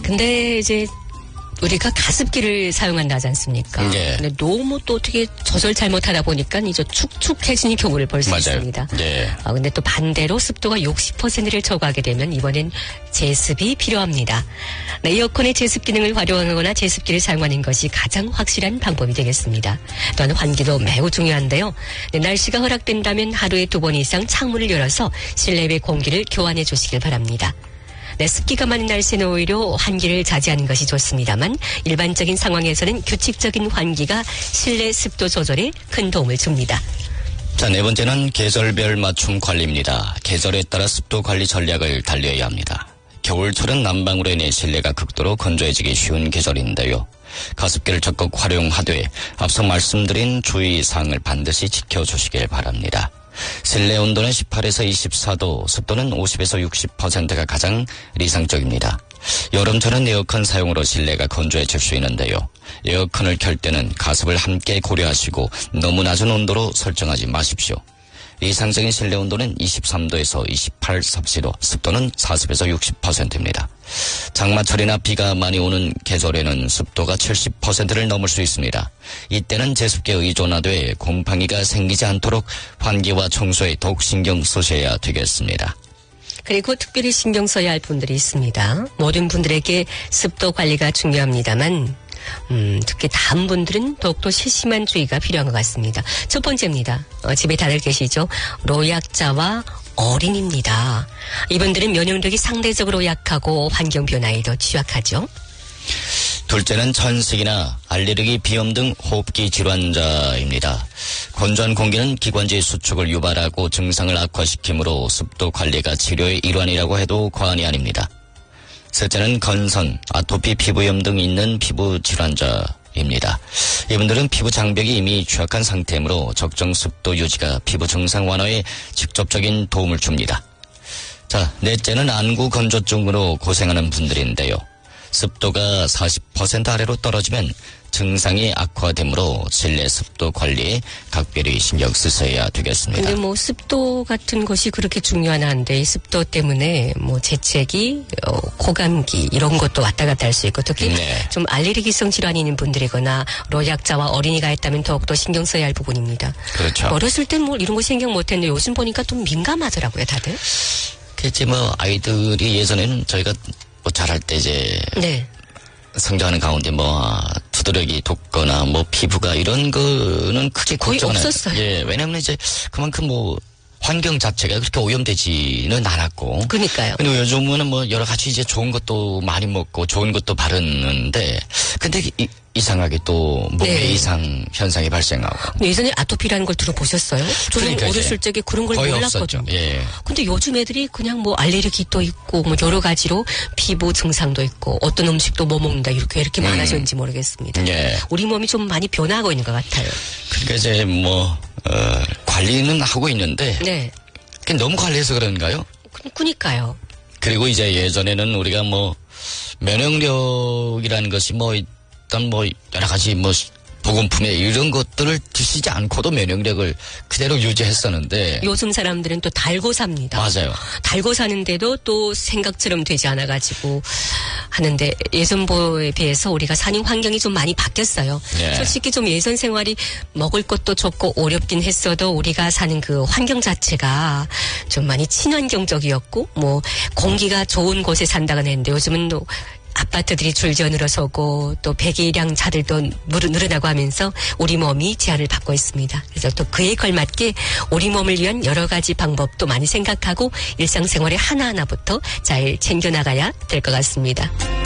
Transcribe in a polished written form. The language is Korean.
근데 이제 우리가 가습기를 사용한다 하지 않습니까? 네. 근데 너무 또 어떻게 조절 잘못하다 보니까 이제 축축해지는 경우를 볼 수 맞아요. 있습니다. 네. 근데 또 반대로 습도가 60%를 초과하게 되면 이번엔 제습이 필요합니다. 네, 에어컨의 제습 기능을 활용하거나 제습기를 사용하는 것이 가장 확실한 방법이 되겠습니다. 또한 환기도 매우 중요한데요. 네, 날씨가 허락된다면 하루에 2번 이상 창문을 열어서 실내외 공기를 교환해 주시길 바랍니다. 네, 습기가 많은 날씨는 오히려 환기를 자제하는 것이 좋습니다만 일반적인 상황에서는 규칙적인 환기가 실내 습도 조절에 큰 도움을 줍니다. 자, 네 번째는 계절별 맞춤 관리입니다. 계절에 따라 습도 관리 전략을 달려야 합니다. 겨울철은 난방으로 인해 실내가 극도로 건조해지기 쉬운 계절인데요. 가습기를 적극 활용하되 앞서 말씀드린 주의사항을 반드시 지켜주시길 바랍니다. 실내 온도는 18에서 24도, 습도는 50에서 60%가 가장理想적입니다. 여름철은 에어컨 사용으로 실내가 건조해질 수 있는데요. 에어컨을 켤 때는 가습을 함께 고려하시고 너무 낮은 온도로 설정하지 마십시오. 이상적인 실내 온도는 23도에서 28섭씨도, 습도는 40에서 60%입니다. 장마철이나 비가 많이 오는 계절에는 습도가 70%를 넘을 수 있습니다. 이때는 제습기에 의존하되 곰팡이가 생기지 않도록 환기와 청소에 더욱 신경 쓰셔야 되겠습니다. 그리고 특별히 신경 써야 할 분들이 있습니다. 모든 분들에게 습도 관리가 중요합니다만 특히 다음 분들은 더욱더 세심한 주의가 필요한 것 같습니다. 첫 번째입니다. 집에 다들 계시죠? 노약자와 어린이입니다. 이분들은 면역력이 상대적으로 약하고 환경 변화에 더 취약하죠. 둘째는 천식이나 알레르기, 비염 등 호흡기 질환자입니다. 건조한 공기는 기관지 수축을 유발하고 증상을 악화시키므로 습도 관리가 치료의 일환이라고 해도 과언이 아닙니다. 셋째는 건선, 아토피, 피부염 등 있는 피부 질환자입니다. 이분들은 피부 장벽이 이미 취약한 상태이므로 적정 습도 유지가 피부 증상 완화에 직접적인 도움을 줍니다. 자, 넷째는 안구 건조증으로 고생하는 분들인데요. 습도가 40% 아래로 떨어지면 증상이 악화되므로 실내 습도 관리에 각별히 신경 쓰셔야 되겠습니다. 근데 뭐 습도 같은 것이 그렇게 중요한 한데 이 습도 때문에 뭐 재채기, 고감기 이런 것도 왔다 갔다 할 수 있고 특히 네. 좀 알레르기성 질환이 있는 분들이거나 노약자와 어린이가 있다면 더욱더 신경 써야 할 부분입니다. 그렇죠. 어렸을 땐 뭐 이런 거 신경 못 했는데 요즘 보니까 좀 민감하더라고요, 다들. 그치, 뭐 아이들이 예전에는 저희가 뭐 자랄 때 이제 네. 성장하는 가운데 뭐 두드러기 돋거나 뭐 피부가 이런 거는 크게 거의 걱정은 없었어요. 예, 왜냐면 이제 그만큼 뭐 환경 자체가 그렇게 오염되지는 않았고. 그러니까요. 근데 요즘은 뭐 여러 가지 이제 좋은 것도 많이 먹고 좋은 것도 바르는데 근데 이상하게 또 몸에 네. 이상 현상이 발생하고. 예전에 아토피라는 걸 들어보셨어요? 저는 그러니까 어렸을 적에 그런 걸 거의 몰랐거든요. 없었죠. 예. 근데 요즘 애들이 그냥 뭐 알레르기도 있고 뭐 여러 가지로 피부 증상도 있고 어떤 음식도 못 먹는다 이렇게 많아졌는지 모르겠습니다. 예. 우리 몸이 좀 많이 변화하고 있는 것 같아요. 그러니까 이제 뭐 관리는 하고 있는데 네. 너무 관리해서 그런가요? 그니까요. 그리고 이제 예전에는 우리가 뭐 면역력이라는 것이 뭐 일단 뭐 여러 가지 뭐 보건품에 이런 것들을 드시지 않고도 면역력을 그대로 유지했었는데 요즘 사람들은 또 달고 삽니다. 맞아요. 달고 사는데도 또 생각처럼 되지 않아가지고 하는데 예전보에 비해서 우리가 사는 환경이 좀 많이 바뀌었어요. 예. 솔직히 좀 예전 생활이 먹을 것도 좋고 어렵긴 했어도 우리가 사는 그 환경 자체가 좀 많이 친환경적이었고 뭐 공기가 좋은 곳에 산다고 했는데 요즘은 또 아파트들이 줄지어 늘어서고 또 배기량 차들도 늘어나고 하면서 우리 몸이 제한을 받고 있습니다. 그래서 또 그에 걸맞게 우리 몸을 위한 여러 가지 방법도 많이 생각하고 일상생활의 하나하나부터 잘 챙겨나가야 될 것 같습니다.